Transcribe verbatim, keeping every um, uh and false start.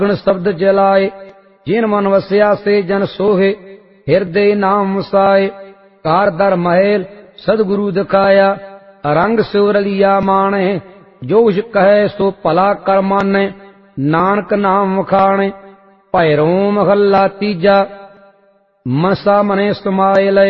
गुण शब्द जलाए, जिन मन वस्या से जन सोहे, हृदय नाम वसाए। कार दर महल सदगुरु दिखाया, रंग सिवरलिया माने, जो कुछ कहे सो भला कर माने, नानक नाम वखाणे। भैरों महला तीजा, मनसा मने समाए लय,